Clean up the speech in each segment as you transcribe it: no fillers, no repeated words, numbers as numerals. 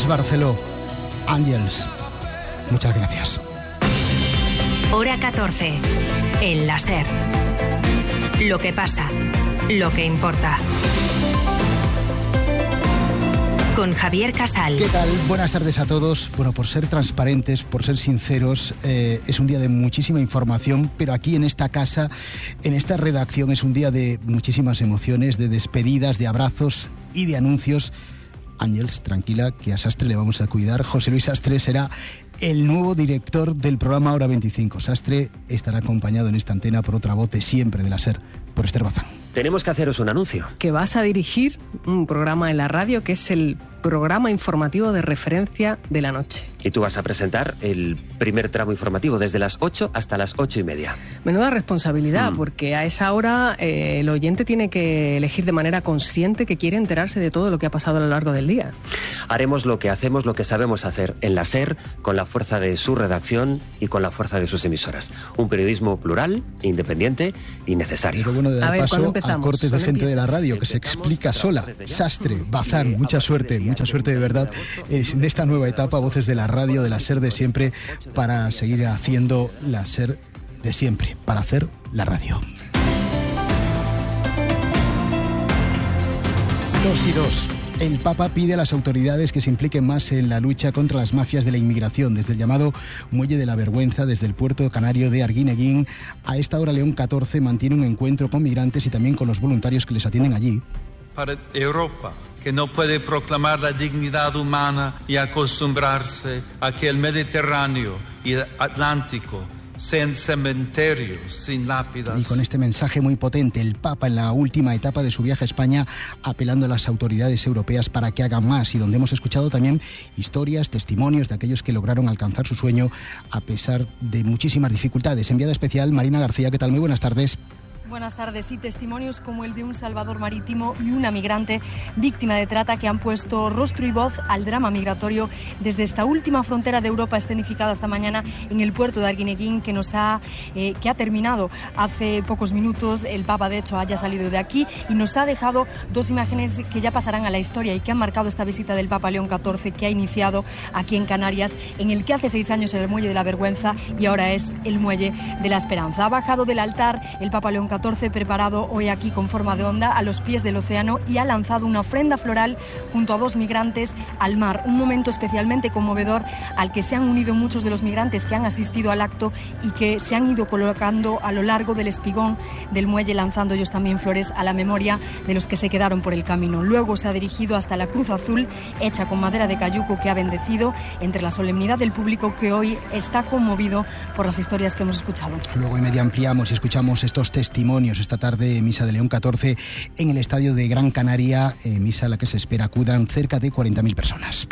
Àngels Barceló. Àngels, muchas gracias. Hora 14. El la SER. Lo que pasa, lo que importa. Con Javier Casal. ¿Qué tal? Buenas tardes a todos. Bueno, por ser transparentes, por ser sinceros, es un día de muchísima información, pero aquí en esta casa, en esta redacción, es un día de muchísimas emociones, de despedidas, de abrazos y de anuncios. Àngels, tranquila, que a Sastre le vamos a cuidar. José Luis Sastre será el nuevo director del programa Hora 25. Sastre estará acompañado en esta antena por otra voz de siempre de la SER, por Esther Bazán. Tenemos que haceros un anuncio. Que vas a dirigir un programa en la radio que es el programa informativo de referencia de la noche. Y tú vas a presentar el primer tramo informativo desde las 8 hasta las 8:30. Menuda responsabilidad, porque a esa hora el oyente tiene que elegir de manera consciente que quiere enterarse de todo lo que ha pasado a lo largo del día. Haremos lo que hacemos, lo que sabemos hacer en la SER, con la fuerza de su redacción y con la fuerza de sus emisoras. Un periodismo plural, independiente y necesario. Lo bueno de dar paso a cortes de gente de la radio que se explica sola. Sastre, Bazán, mucha suerte de verdad en esta nueva etapa, voces de la radio, de la SER de siempre, para seguir haciendo la SER de siempre, para hacer la radio. 2 y 2. El Papa pide a las autoridades que se impliquen más en la lucha contra las mafias de la inmigración, desde el llamado Muelle de la Vergüenza, desde el puerto canario de Arguineguín. A esta hora León XIV mantiene un encuentro con migrantes y también con los voluntarios que les atienden allí. Para Europa, que no puede proclamar la dignidad humana y acostumbrarse a que el Mediterráneo y el Atlántico sean cementerios sin lápidas. Y con este mensaje muy potente, el Papa en la última etapa de su viaje a España, apelando a las autoridades europeas para que hagan más, y donde hemos escuchado también historias, testimonios de aquellos que lograron alcanzar su sueño a pesar de muchísimas dificultades. Enviada especial, Marina García, ¿qué tal? Muy buenas tardes. Buenas tardes. Y testimonios como el de un salvador marítimo y una migrante víctima de trata que han puesto rostro y voz al drama migratorio desde esta última frontera de Europa escenificada esta mañana en el puerto de Arguineguín, que ha terminado hace pocos minutos. El Papa, de hecho, haya salido de aquí y nos ha dejado 2 imágenes que ya pasarán a la historia y que han marcado esta visita del Papa León XIV, que ha iniciado aquí en Canarias, en el que hace 6 años era el Muelle de la Vergüenza y ahora es el Muelle de la Esperanza. Ha bajado del altar el Papa León XIV, preparado hoy aquí con forma de onda a los pies del océano, y ha lanzado una ofrenda floral junto a 2 migrantes al mar. Un momento especialmente conmovedor al que se han unido muchos de los migrantes que han asistido al acto y que se han ido colocando a lo largo del espigón del muelle, lanzando ellos también flores a la memoria de los que se quedaron por el camino. Luego se ha dirigido hasta la cruz azul hecha con madera de cayuco, que ha bendecido entre la solemnidad del público, que hoy está conmovido por las historias que hemos escuchado. Luego en media ampliamos y escuchamos estos testimonios. Esta tarde, misa de León XIV en el estadio de Gran Canaria, misa a la que se espera acudan cerca de 40.000 personas.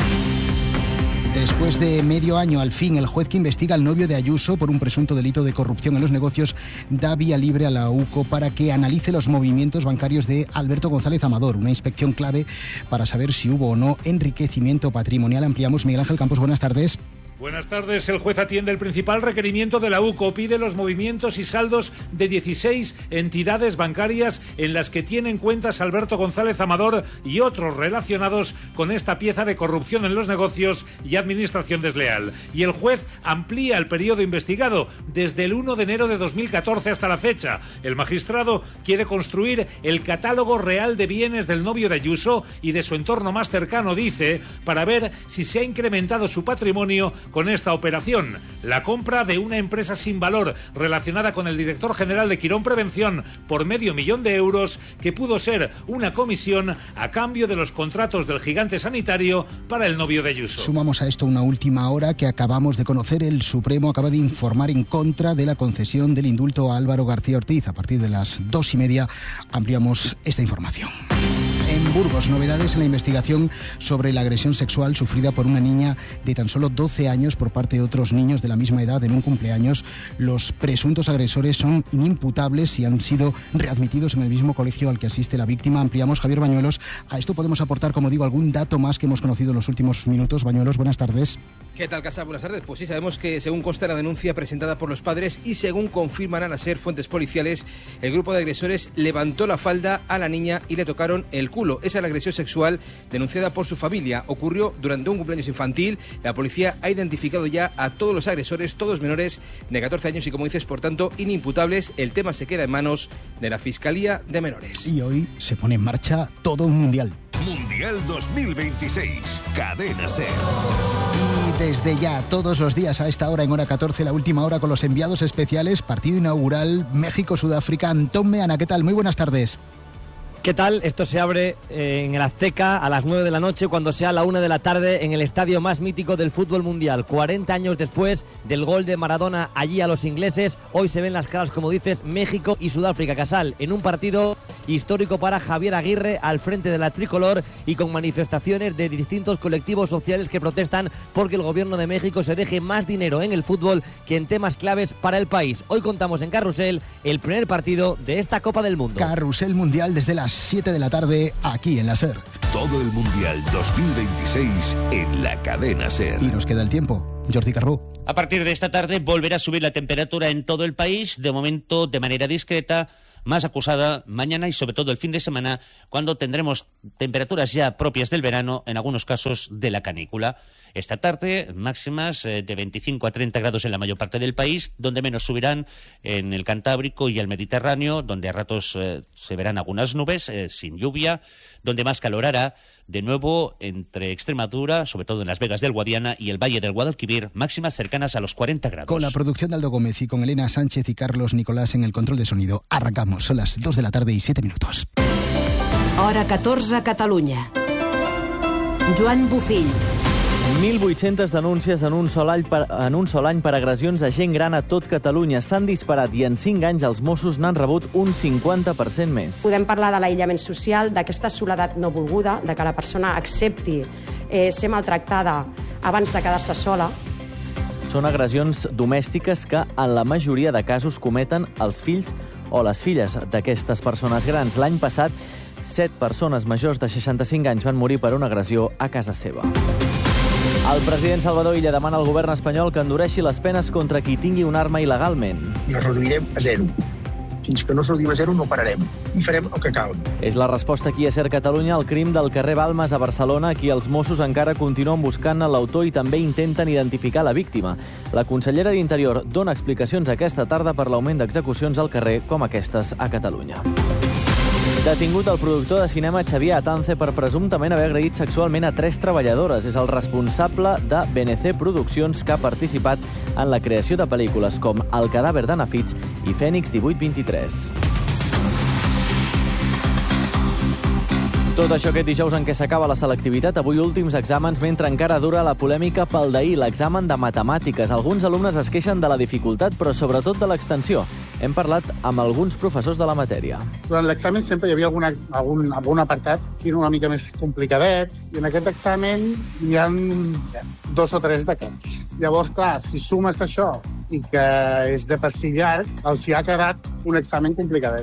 Después de medio año, al fin, el juez que investiga al novio de Ayuso por un presunto delito de corrupción en los negocios da vía libre a la UCO para que analice los movimientos bancarios de Alberto González Amador, una inspección clave para saber si hubo o no enriquecimiento patrimonial. Ampliamos. Miguel Ángel Campos, buenas tardes. Buenas tardes. El juez atiende el principal requerimiento de la UCO. Pide los movimientos y saldos de 16 entidades bancarias en las que tienen cuentas Alberto González Amador y otros relacionados con esta pieza de corrupción en los negocios y administración desleal. Y el juez amplía el periodo investigado desde el 1 de enero de 2014 hasta la fecha. El magistrado quiere construir el catálogo real de bienes del novio de Ayuso y de su entorno más cercano, dice, para ver si se ha incrementado su patrimonio con esta operación. La compra de una empresa sin valor relacionada con el director general de Quirón Prevención por $500,000 que pudo ser una comisión a cambio de los contratos del gigante sanitario para el novio de Ayuso. Sumamos a esto una última hora que acabamos de conocer. El Supremo acaba de informar en contra de la concesión del indulto a Álvaro García Ortiz. A partir de las 2:30 ampliamos esta información. En Burgos, novedades en la investigación sobre la agresión sexual sufrida por una niña de tan solo 12 años por parte de otros niños de la misma edad en un cumpleaños. Los presuntos agresores son inimputables y han sido readmitidos en el mismo colegio al que asiste la víctima. Ampliamos. Javier Bañuelos. A esto podemos aportar, como digo, algún dato más que hemos conocido en los últimos minutos. Bañuelos, buenas tardes. ¿Qué tal, Casa? Buenas tardes. Pues sí, sabemos que según consta la denuncia presentada por los padres y según confirman a la SER fuentes policiales, el grupo de agresores levantó la falda a la niña y le tocaron el culo. pueblo. Esa es la agresión sexual denunciada por su familia. Ocurrió durante un cumpleaños infantil. La policía ha identificado ya a todos los agresores, todos menores de 14 años y, como dices, por tanto, inimputables. El tema se queda en manos de la Fiscalía de Menores. Y hoy se pone en marcha todo un mundial. Mundial 2026, Cadena SER. Y desde ya, todos los días a esta hora, en hora 14, la última hora con los enviados especiales, partido inaugural México-Sudáfrica. Antón Meana, ¿qué tal? Muy buenas tardes. ¿Qué tal? Esto se abre en el Azteca a las 9 de la noche, cuando sea la 1 de la tarde, en el estadio más mítico del fútbol mundial. 40 años después del gol de Maradona allí a los ingleses, hoy se ven las caras, como dices, México y Sudáfrica. Casal, en un partido histórico para Javier Aguirre al frente de la tricolor y con manifestaciones de distintos colectivos sociales que protestan porque el gobierno de México se deje más dinero en el fútbol que en temas claves para el país. Hoy contamos en Carrusel el primer partido de esta Copa del Mundo. Carrusel Mundial desde las 7 de la tarde, aquí en la SER. Todo el Mundial 2026 en la Cadena SER. Y nos queda el tiempo. Jordi Carbó. A partir de esta tarde volverá a subir la temperatura en todo el país, de momento de manera discreta, más acusada mañana y sobre todo el fin de semana, cuando tendremos temperaturas ya propias del verano, en algunos casos de la canícula. Esta tarde, máximas de 25 a 30 grados en la mayor parte del país, donde menos subirán en el Cantábrico y el Mediterráneo, donde a ratos se verán algunas nubes, sin lluvia, donde más calor hará, de nuevo entre Extremadura, sobre todo en Las Vegas del Guadiana y el Valle del Guadalquivir, máximas cercanas a los 40 grados. Con la producción de Aldo Gómez y con Elena Sánchez y Carlos Nicolás en el control de sonido, arrancamos. Son las 2 de la tarde y 7 minutos. Hora 14, Catalunya. Joan Bufill. 1.800 denúncies en un sol any per agressions a gent gran a tot Catalunya. S'han disparat i en 5 anys els Mossos n'han rebut un 50% més. Podem parlar de l'aïllament social, d'aquesta soledat no volguda, de que la persona accepti ser maltractada abans de quedar-se sola. Són agressions domèstiques que en la majoria de casos cometen els fills o les filles d'aquestes persones grans. L'any passat, 7 persones majors de 65 anys van morir per una agressió a casa seva. El president Salvador Illa demana al govern espanyol que endureixi les penes contra qui tingui una arma il·legalment. I les reduirem a 0. Fins que no s'arribi a 0 no pararem. I farem el que cal. És la resposta aquí a SER Catalunya al crim del carrer Balmes a Barcelona. Aquí els Mossos encara continuen buscant l'autor i també intenten identificar la víctima. La consellera d'Interior dona explicacions aquesta tarda per l'augment d'execucions al carrer com aquestes a Catalunya. Detingut el productor de cinema Xavier Atance per presumptament haver agredit sexualment a 3 treballadores. És el responsable de BNC Produccions, que ha participat en la creació de pel·lícules com El cadàver d'Anna Fitz i Fènix 1823. Tot això aquest dijous en què s'acaba la selectivitat. Avui últims exàmens, mentre encara dura la polèmica pel d'ahir, l'examen de matemàtiques. Alguns alumnes es queixen de la dificultat, però sobretot de l'extensió. Hem parlat amb alguns professors de la matèria. Durant l'examen sempre hi havia algun apartat que era una mica més complicadet, i en aquest examen hi ha 2 o 3 d'aquests. Llavors, clar, si sumes això i que és de per si llarg, els hi ha quedat un examen complicadet.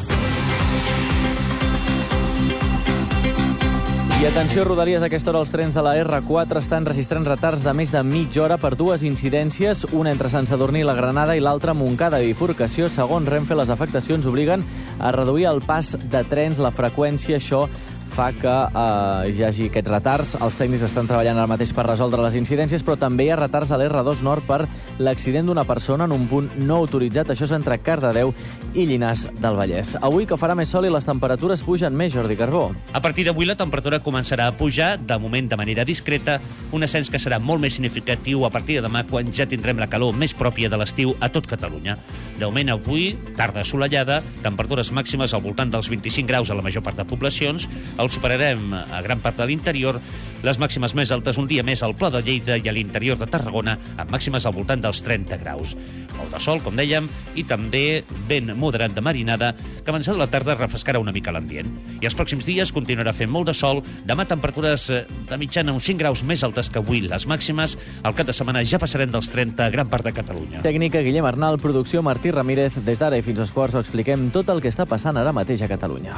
I atenció, Rodalies, a aquesta hora els trens de la R4 estan registrant retards de més de mitja hora per 2 incidències, una entre Sant Sadurní i la Granada i l'altra Montcada i Bifurcació. Segons Renfe, les afectacions obliguen a reduir el pas de trens, la freqüència. Això fa que hi hagi aquests retards. Els tècnics estan treballant ara mateix per resoldre les incidències, però també hi ha retards a l'R2 Nord per l'accident d'una persona en un punt no autoritzat. Això és entre Cardedeu i Llinars del Vallès. Avui, que farà més sol i les temperatures pugen més, Jordi Carbó. A partir d'avui la temperatura començarà a pujar, de moment de manera discreta, un ascens que serà molt més significatiu a partir de demà, quan ja tindrem la calor més pròpia de l'estiu a tot Catalunya. De moment avui, tarda assolellada, temperatures màximes al voltant dels 25 graus a la major part de poblacions. El superarem a gran part de l'interior. Les màximes més altes un dia més al Pla de Lleida i a l'interior de Tarragona, amb màximes al voltant dels 30 graus. Molt de sol, com dèiem, i també vent moderat de marinada, que avançada la tarda refrescarà una mica l'ambient. I els pròxims dies continuarà fent molt de sol. Demà temperatures de mitjana uns 5 graus més altes que avui. Les màximes al cap de setmana ja passarem dels 30 a gran part de Catalunya. Tècnica Guillem Arnal, producció Martí Ramírez. Des d'ara i fins als quarts ho expliquem tot el que està passant ara mateix a Catalunya.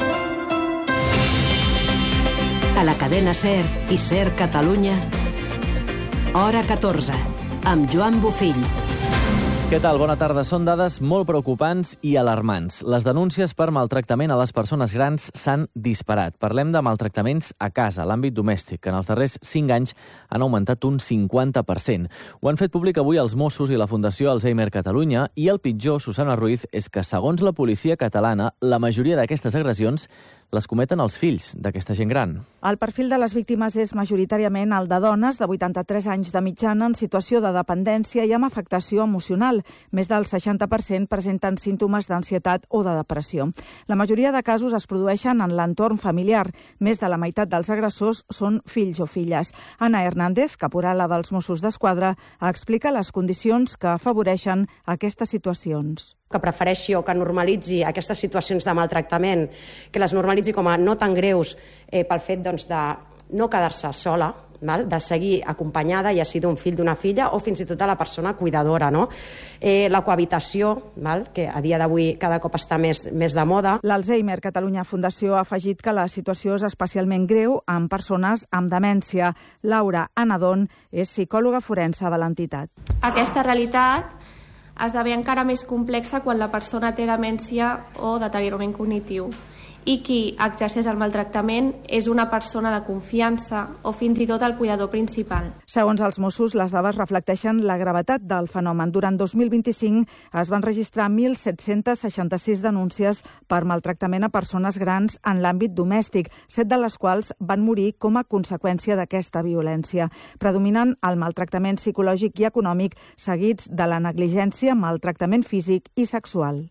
A la cadena SER i SER Catalunya, Hora 14, amb Joan Bufill. Què tal? Bona tarda. Són dades molt preocupants i alarmants. Les denúncies per maltractament a les persones grans s'han disparat. Parlem de maltractaments a casa, a l'àmbit domèstic, que en els darrers 5 anys han augmentat un 50%. Ho han fet públic avui els Mossos i la Fundació Alzheimer Catalunya i el pitjor, Susana Ruiz, és que, segons la policia catalana, la majoria d'aquestes agressions les cometen els fills d'aquesta gent gran. El perfil de les víctimes és majoritàriament el de dones de 83 anys de mitjana en situació de dependència i amb afectació emocional. Més del 60% presenten símptomes d'ansietat o de depressió. La majoria de casos es produeixen en l'entorn familiar. Més de la meitat dels agressors són fills o filles. Ana Hernández, caporala dels Mossos d'Esquadra, explica les condicions que afavoreixen aquestes situacions. Que prefereixi o que normalitzi aquestes situacions de maltractament, que les normalitzi com a no tan greus pel fet de no quedar-se sola, de seguir acompanyada, ja sigui d'un fill, d'una filla, o fins i tot de la persona cuidadora. La cohabitació, que a dia d'avui cada cop està més de moda. L'Alzheimer Catalunya Fundació ha afegit que la situació és especialment greu amb persones amb demència. Laura Anadon és psicòloga forense de l'entitat. Aquesta realitat esdevé encara més complexa quan la persona té demència o deteriorament cognitiu i qui exerceix el maltractament és una persona de confiança o fins i tot el cuidador principal. Segons els Mossos, les dades reflecteixen la gravetat del fenomen. Durant 2025 es van registrar 1.766 denúncies per maltractament a persones grans en l'àmbit domèstic, 7 de les quals van morir com a conseqüència d'aquesta violència. Predominen el maltractament psicològic i econòmic, seguits de la negligència, maltractament físic i sexual.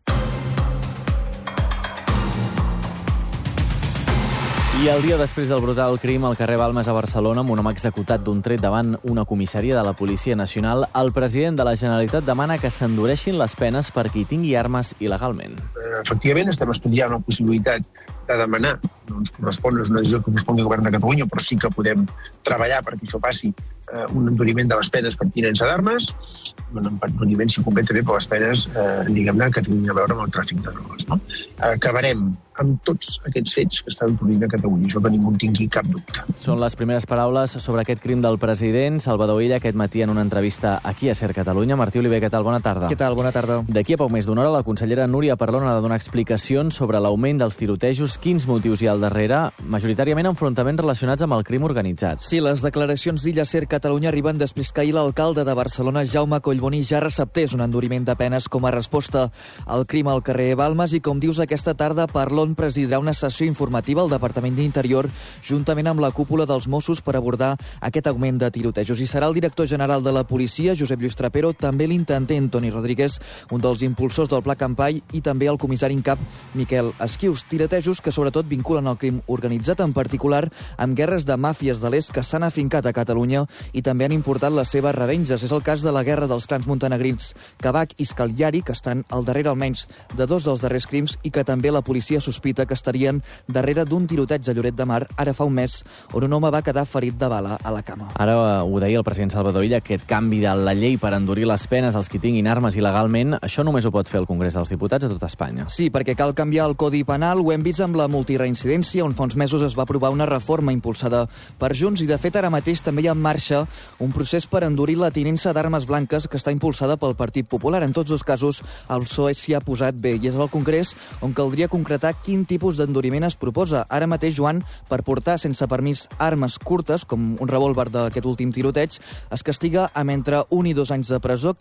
I el dia després del brutal crim al carrer Balmes a Barcelona, amb un home executat d'un tret davant una comissaria de la Policia Nacional, el president de la Generalitat demana que s'endureixin les penes per qui tingui armes il·legalment. Efectivament, estem estudiant la possibilitat de demanar, no ens correspon, és una decisió que correspon al Govern de Catalunya, però sí que podem treballar perquè això passi un enduriment de les penes per tinença d'armes, un enduriment, si convé, també per les penes, diguem-ne, que tinguin a veure amb el tràfic de drogues. Acabarem amb tots aquests fets que estan produint a Catalunya, això que ningú en tingui cap dubte. Són les primeres paraules sobre aquest crim del president. Salvador Illa, aquest matí en una entrevista aquí a SER Catalunya. Martí Oliver, què tal? Bona tarda. Què tal? Bona tarda. D'aquí a poc més d'una hora, la consellera Núria Parlon ha de donar explicacions sobre l'augment dels tirotejos, quins motius hi ha al darrere, majoritàriament enfrontaments relacionats amb el crim organitzat. Sí, les declaracions d'Illa SER Catalunya arriben després que ahir l'alcalde de Barcelona, Jaume Collboni, ja receptés un enduriment de penes com a resposta al crim al carrer Balmes i, com dius, aquesta tarda Parlon presidirà una sessió informativa al Departament d'Interior juntament amb la cúpula dels Mossos per abordar aquest augment de tirotejos. I serà el director general de la policia, Josep Lluís Trapero, també l'intendent Toni Rodríguez, un dels impulsors del Pla Campai, i també el comissari en cap, Miquel Esquius. Tirotejos que sobretot vinculen el crim organitzat, en particular amb guerres de màfies de l'est que s'han afincat a Catalunya i també han importat les seves revenges. És el cas de la guerra dels clans montenegrins Kabak i Scagliari, que estan al darrere almenys de 2 dels darrers crims i que també la policia sospita que estarien darrere d'un tiroteig a Lloret de Mar ara fa un mes, on un home va quedar ferit de bala a la cama. Ara ho deia el president Salvador Illa, aquest canvi de la llei per endurir les penes als qui tinguin armes il·legalment, això només ho pot fer el Congrés dels Diputats a tot Espanya. Sí, perquè cal canviar el Codi Penal. Ho hem vist amb la multireincidència, on fa uns mesos es va aprovar una reforma impulsada per Junts i, de fet, ara mateix també hi ha en marxa un procés per endurir la tinença d'armes blanques que està impulsada pel Partit Popular. En tots 2 casos, el PSOE s'hi ha posat bé i és al Congrés on caldria concretar quin tipus d'enduriment es proposa. Ara mateix, Joan, per portar sense permís armes curtes, com un revòlver d'aquest últim tiroteig, es castiga amb entre 1 i 2 anys de presó,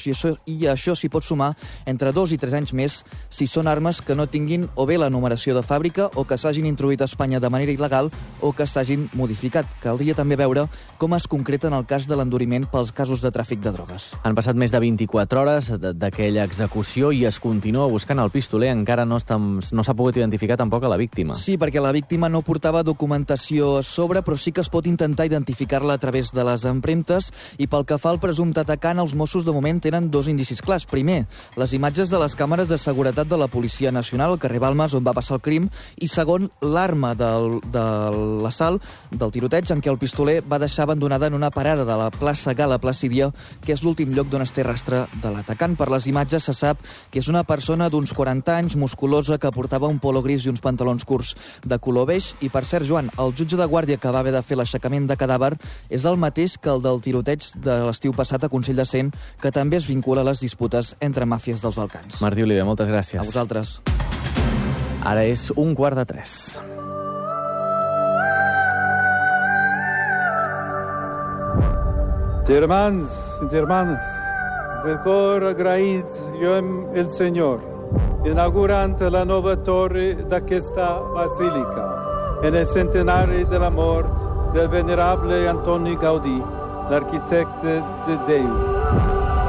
i això s'hi pot sumar entre 2 i 3 anys més si són armes que no tinguin o bé la numeració de fàbrica o que s'hagin introduït a Espanya de manera il·legal o que s'hagin modificat. Caldria també veure com es concreta en el cas de l'enduriment pels casos de tràfic de drogues. Han passat més de 24 hores d'aquella execució i es continua buscant el pistoler. Encara no s'ha pogut identificar tampoc a la víctima. Sí, perquè la víctima no portava documentació a sobre, però sí que es pot intentar identificar-la a través de les empremtes. I pel que fa al presumpte atacant, els Mossos de moment tenen 2 indicis clars. Primer, les imatges de les càmeres de seguretat de la Policia Nacional al carrer Balmes, on va passar el crim, i segon, l'arma de l'assalt, del tiroteig, en què el pistoler va deixar abandonada en una parada de la plaça Gala Placidia, que és l'últim lloc d'on es té rastre de l'atacant. Per les imatges se sap que és una persona d'uns 40 anys, musculosa, que portava un polo gris i uns pantalons curts de color beix. I per cert, Joan, el jutge de guàrdia que va haver de fer l'aixecament de cadàver és el mateix que el del tiroteig de l'estiu passat a Consell de Cent, que també es vincula a les disputes entre màfies dels Balcans. Martí Oliver, moltes gràcies. A vosaltres. Ara és 2:45. Germans i germanes, de cor agraït jo amb el Senyor, inaugurant la nova torre d'aquesta basílica, en el centenari de la mort del venerable Antoni Gaudí, l'arquitecte de Déu.